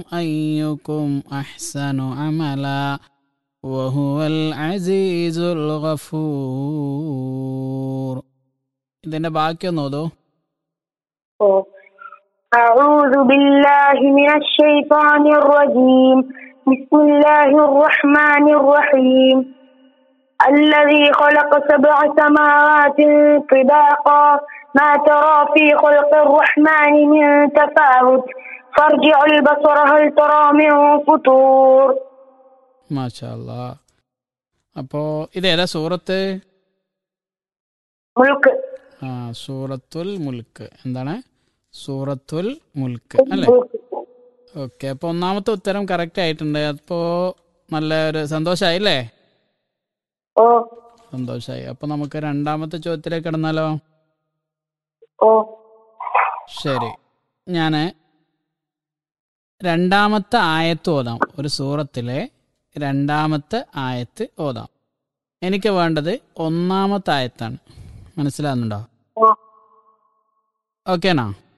أيكم أحسن عملا وهو العزيز الغفور. ഇതിന്റെ ബാക്കി ഒന്ന് ഓതോ. أعوذ بالله من الشيطان الرجيم. بسم الله الرحمن الرحيم. الذي خلق 7 سماوات طباقا ما ترى في خلق الرحمن من تفاوت فارجع البصر هل ترى من فطور. മാഷാ അല്ലാഹ്. അപ്പോ ഇതേതാ സൂറത്ത്? മുൽക്ക്. സൂറത്തുൽ മുൽക്ക്. എന്താണ്? സൂറത്തുൽ മുൽക്ക് അല്ലേ? ഓക്കെ, അപ്പോൾ ഒന്നാമത്തെ ഉത്തരം കറക്റ്റ് ആയിട്ടുണ്ട്. അപ്പോൾ നല്ലൊരു സന്തോഷമായില്ലേ? സന്തോഷമായി. അപ്പോൾ നമുക്ക് രണ്ടാമത്തെ ചോദ്യത്തിലേക്ക് കിടന്നാലോ? ശരി, ഞാൻ രണ്ടാമത്തെ ആയത്ത് ഓതാം. ഒരു സൂറത്തിലെ രണ്ടാമത്തെ ആയത്ത് ഓതാം. എനിക്ക് വേണ്ടത് ഒന്നാമത്തെ ആയത്താണ്. മനസ്സിലാകുന്നുണ്ടോ? ഓക്കേനാ?